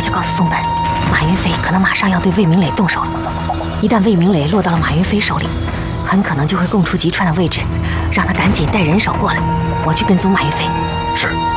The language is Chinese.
去告诉宋本，马云飞可能马上要对魏明磊动手了。一旦魏明磊落到了马云飞手里，很可能就会供出吉川的位置，让他赶紧带人手过来。我去跟踪马云飞。 是。